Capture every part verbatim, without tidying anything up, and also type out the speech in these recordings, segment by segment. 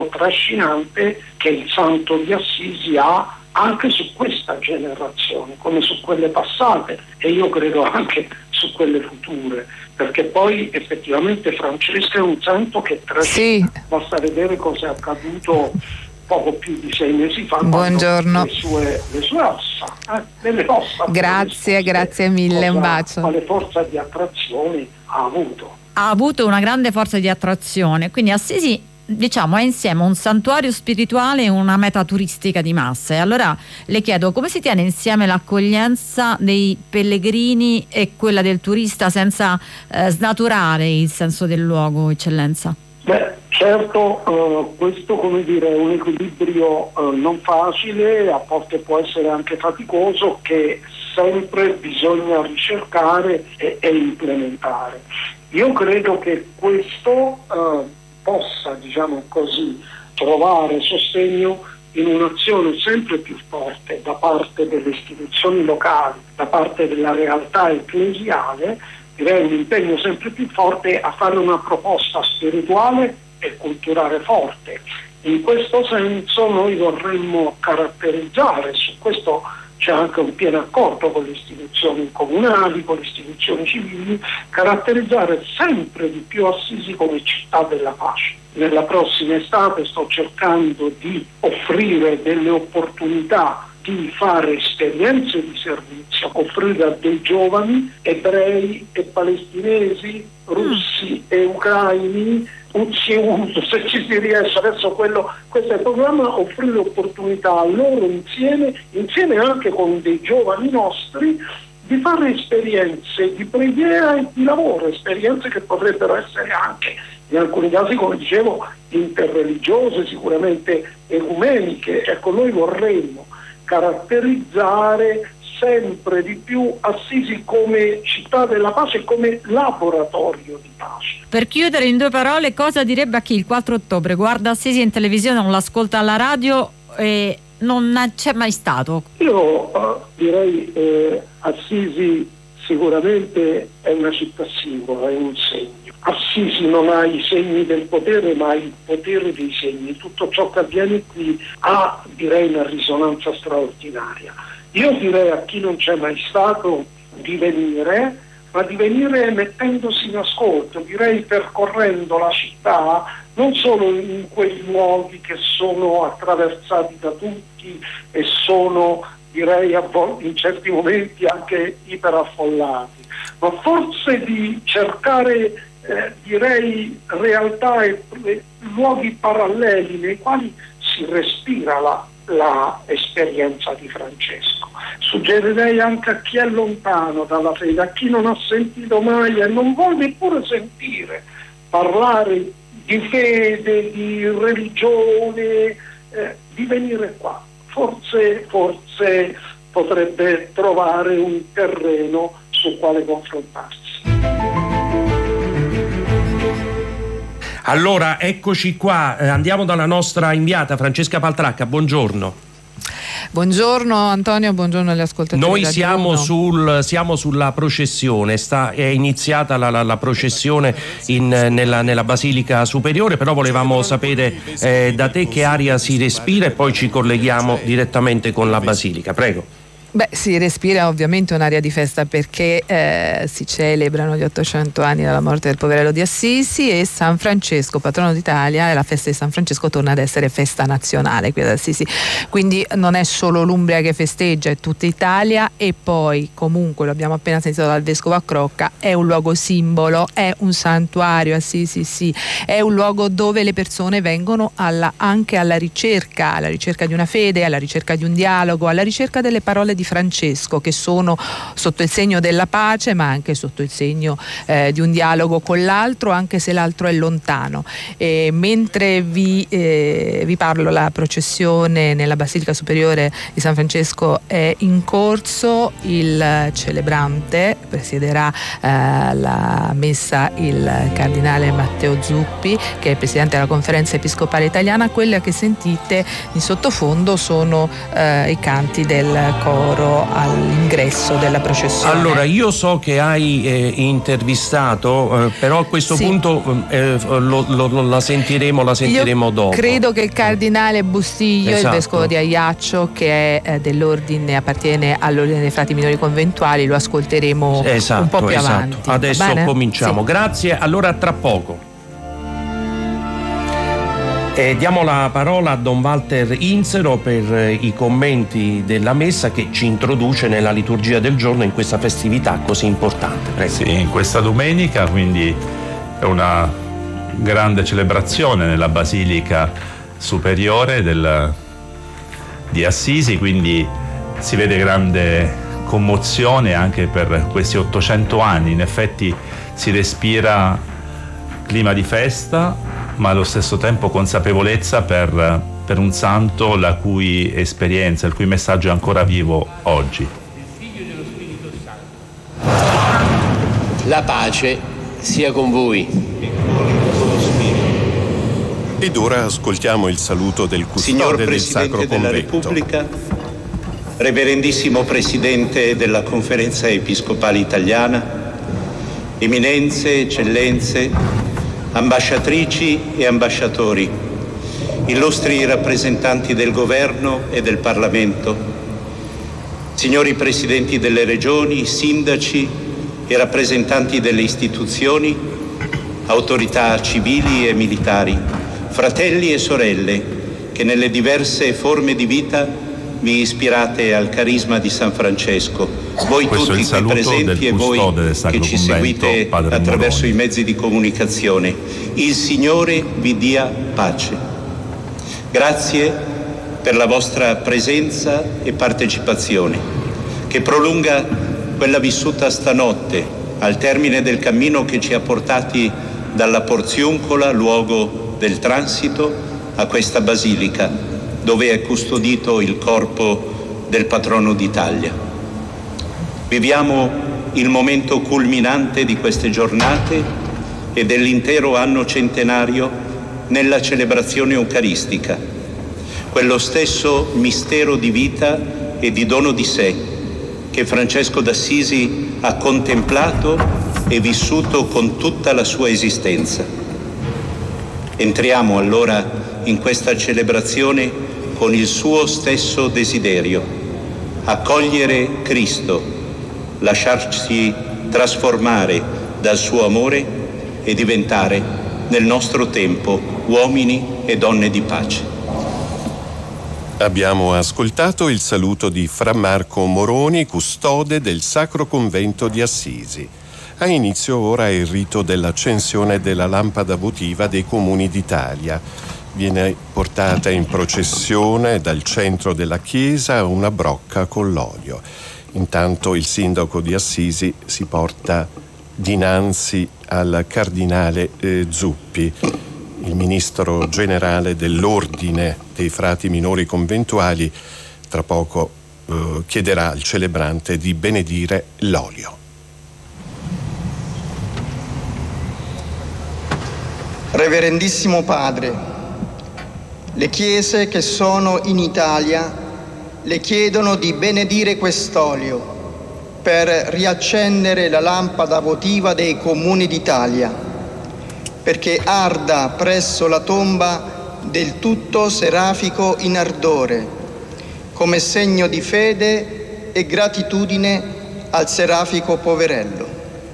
trascinante che il Santo di Assisi ha anche su questa generazione, come su quelle passate, e io credo anche su quelle future, perché poi effettivamente Francesco è un santo che trascina. Sì. Basta vedere cosa è accaduto poco più di sei mesi fa. Buongiorno. Le sue, le sue ossa, eh, delle ossa. Grazie, grazie mille, cosa, un bacio. Quale forza di attrazione ha avuto? Ha avuto una grande forza di attrazione, quindi Assisi, diciamo, è insieme un santuario spirituale e una meta turistica di massa. E allora le chiedo, come si tiene insieme l'accoglienza dei pellegrini e quella del turista senza eh, snaturare il senso del luogo, eccellenza? Beh, certo, eh, questo, come dire, è un equilibrio eh, non facile, a volte può essere anche faticoso, che sempre bisogna ricercare e, e implementare. Io credo che questo eh, possa, diciamo così, trovare sostegno in un'azione sempre più forte da parte delle istituzioni locali, da parte della realtà ecclesiale, direi un impegno sempre più forte a fare una proposta spirituale e culturale forte. In questo senso noi vorremmo caratterizzare, su questo c'è anche un pieno accordo con le istituzioni comunali, con le istituzioni civili, caratterizzare sempre di più Assisi come città della pace. Nella prossima estate sto cercando di offrire delle opportunità di fare esperienze di servizio, offrire a dei giovani ebrei e palestinesi, russi e ucraini, Uzzi e Uso, se ci si riesce, adesso quello, questo è il programma, offrire opportunità a loro insieme, insieme anche con dei giovani nostri, di fare esperienze di preghiera e di lavoro, esperienze che potrebbero essere anche, in alcuni casi, come dicevo, interreligiose, sicuramente ecumeniche. Ecco, noi vorremmo caratterizzare sempre di più Assisi come città della pace, come laboratorio di pace. Per chiudere, in due parole, cosa direbbe a chi il quattro ottobre guarda Assisi in televisione, non l'ascolta alla radio e non c'è mai stato? Io uh, direi eh, Assisi sicuramente è una città singola, è un segno. Assisi non ha i segni del potere, ma ha il potere dei segni. Tutto ciò che avviene qui ha, direi, una risonanza straordinaria. Io direi a chi non c'è mai stato di venire, ma di venire mettendosi in ascolto, direi percorrendo la città, non solo in quei luoghi che sono attraversati da tutti e sono, direi, a volte, in certi momenti anche iperaffollati, ma forse di cercare, eh, direi, realtà e eh, luoghi paralleli nei quali si respira la la esperienza di Francesco. Suggerirei anche a chi è lontano dalla fede, a chi non ha sentito mai e non vuole neppure sentire parlare di fede, di religione, eh, di venire qua. Forse, forse potrebbe trovare un terreno sul quale confrontarsi. Allora, eccoci qua, eh, andiamo dalla nostra inviata Francesca Paltracca, buongiorno. Buongiorno Antonio, buongiorno agli ascoltatori. Noi siamo, sul, siamo sulla processione, sta, è iniziata la, la, la processione in, nella, nella Basilica Superiore, però volevamo sapere eh, da te che aria si respira e poi ci colleghiamo direttamente con la Basilica, prego. Beh, si respira ovviamente un'aria di festa perché eh, si celebrano gli ottocento anni dalla morte del poverello di Assisi e San Francesco, patrono d'Italia, e la festa di San Francesco torna ad essere festa nazionale qui ad Assisi. Quindi non è solo l'Umbria che festeggia, è tutta Italia, e poi comunque, lo abbiamo appena sentito dal vescovo Accrocca, è un luogo simbolo, è un santuario, Assisi sì, è un luogo dove le persone vengono alla, anche alla ricerca, alla ricerca di una fede, alla ricerca di un dialogo, alla ricerca delle parole di Francesco, che sono sotto il segno della pace ma anche sotto il segno eh, di un dialogo con l'altro, anche se l'altro è lontano. E mentre vi, eh, vi parlo, la processione nella Basilica Superiore di San Francesco è in corso. Il celebrante presiederà eh, la messa il cardinale Matteo Zuppi, che è presidente della Conferenza Episcopale Italiana. Quelle che sentite in sottofondo sono eh, i canti del coro loro all'ingresso della processione. Allora, io so che hai eh, intervistato, eh, però a questo sì. punto eh, lo, lo, la sentiremo, la sentiremo io dopo. Credo che il cardinale Bustiglio, esatto. il vescovo di Ajaccio, che è eh, dell'ordine, appartiene all'ordine dei frati minori conventuali, lo ascolteremo esatto, un po' più esatto. avanti. Adesso cominciamo. Sì. Grazie, allora tra poco. E diamo la parola a Don Walter Insero per eh, i commenti della messa che ci introduce nella liturgia del giorno in questa festività così importante. Prego. Sì, in questa domenica quindi è una grande celebrazione nella Basilica Superiore del, di Assisi, quindi si vede grande commozione anche per questi ottocento anni. In effetti si respira clima di festa, ma allo stesso tempo consapevolezza per, per un santo la cui esperienza, il cui messaggio è ancora vivo oggi. La pace sia con voi. Ed ora ascoltiamo il saluto del custode del Sacro Convento. Signor Presidente della Repubblica, Reverendissimo Presidente della Conferenza Episcopale Italiana, Eminenze, Eccellenze, ambasciatrici e ambasciatori, illustri rappresentanti del Governo e del Parlamento, signori Presidenti delle Regioni, sindaci e rappresentanti delle istituzioni, autorità civili e militari, fratelli e sorelle che nelle diverse forme di vita vi ispirate al carisma di San Francesco, voi Questo tutti qui presenti e voi che ci seguite attraverso i mezzi di comunicazione. Il Signore vi dia pace. Grazie per la vostra presenza e partecipazione, che prolunga quella vissuta stanotte al termine del cammino che ci ha portati dalla Porziuncola, luogo del transito, a questa basilica, dove è custodito il corpo del patrono d'Italia. Viviamo il momento culminante di queste giornate e dell'intero anno centenario nella celebrazione eucaristica, quello stesso mistero di vita e di dono di sé che Francesco d'Assisi ha contemplato e vissuto con tutta la sua esistenza. Entriamo allora in questa celebrazione con il suo stesso desiderio, accogliere Cristo, lasciarci trasformare dal suo amore e diventare nel nostro tempo uomini e donne di pace. Abbiamo ascoltato il saluto di Fra Marco Moroni, custode del Sacro Convento di Assisi. Ha inizio ora il rito dell'accensione della lampada votiva dei Comuni d'Italia. Viene portata in processione dal centro della chiesa una brocca con l'olio. Intanto il sindaco di Assisi si porta dinanzi al cardinale eh, Zuppi, il ministro generale dell'ordine dei frati minori conventuali. Tra poco eh, chiederà al celebrante di benedire l'olio. Reverendissimo Padre, le chiese che sono in Italia le chiedono di benedire quest'olio per riaccendere la lampada votiva dei Comuni d'Italia, perché arda presso la tomba del tutto serafico in ardore, come segno di fede e gratitudine al serafico poverello.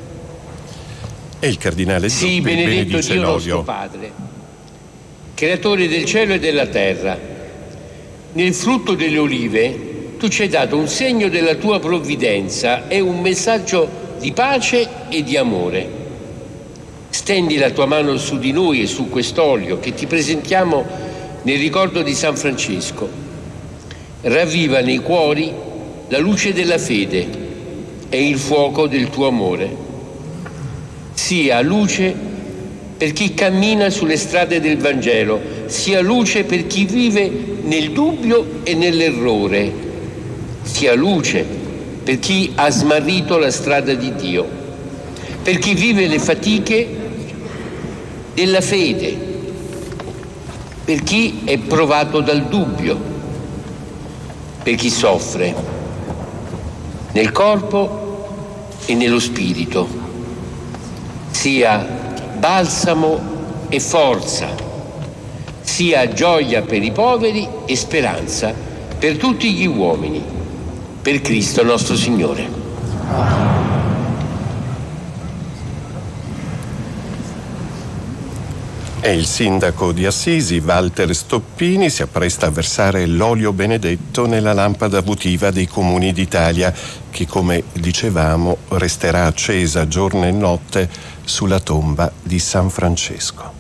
E il cardinale Zuppi sì, benedetto Dio l'olio. Nostro Padre, creatore del cielo e della terra, nel frutto delle olive tu ci hai dato un segno della tua provvidenza e un messaggio di pace e di amore. Stendi la tua mano su di noi e su quest'olio che ti presentiamo nel ricordo di San Francesco. Ravviva nei cuori la luce della fede e il fuoco del tuo amore. Sia luce per chi cammina sulle strade del Vangelo, sia luce per chi vive nel dubbio e nell'errore, sia luce per chi ha smarrito la strada di Dio, per chi vive le fatiche della fede, per chi è provato dal dubbio, per chi soffre, nel corpo e nello spirito, sia balsamo e forza, sia gioia per i poveri e speranza per tutti gli uomini, per Cristo nostro Signore. E il sindaco di Assisi, Walter Stoppini, si appresta a versare l'olio benedetto nella lampada votiva dei comuni d'Italia, che, come dicevamo, resterà accesa giorno e notte sulla tomba di San Francesco.